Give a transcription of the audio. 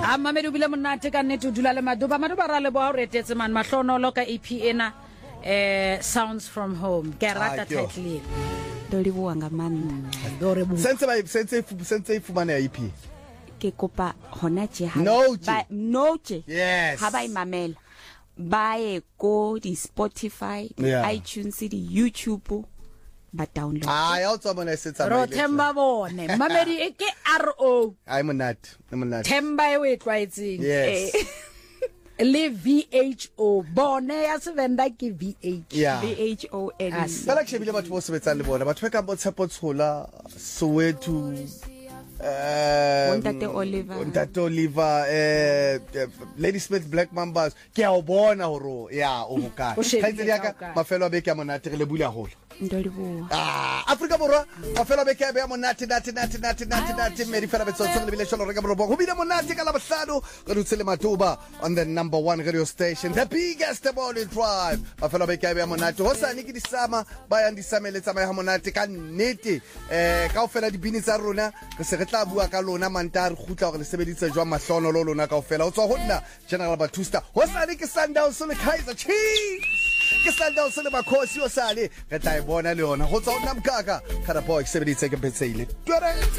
Mamedi o bile monate ka nnete o dula le maduba ra le boa o retetse man mahlonolo ka EP ena Sounds from Home ke rata title do le boa nga man do re bu sense ifumane EP ke kopa hona je ha noche yes ha ba imamela bae go di Spotify iTunes di YouTube ba download ya o tsama setsa ro themba bone Mamedi ke RO I'm not themba e we twaetseng le VHO bone ya se venda ke VHON sala ke shebile batho bo sebetsang le bona batho ba ka botshepo tshola Soweto Ntate Oliver Lady Smith Black Mambas ke a o bona hore ya o moka kaitse ya ka mafelo a beke a monate re le bula holo ndolibo Afrika borwa mafelo a beke a be a monate nati meri fela betso le bile sholo reka borwa ho bile monate ka la bohlano re dutsele matuba on the number 1 radio station the biggest of all in tribe mafelo a beke a be a monate ho sane ke disama ba yang disamele tsamaya ha monate ka nnete ka ofela dibini tsa rona re se tla bua ka lona mantare khutla gore le sebeditse jwa mahlono lo lona kaofela o tswa ho nna General Batusta ho sale ke Sundowns le Kaizer Chiefs ke Sundowns le Makhosi o sale re tla e bona le yona go tswa ho nna mkaka Khara boy sebeditse ke Betsile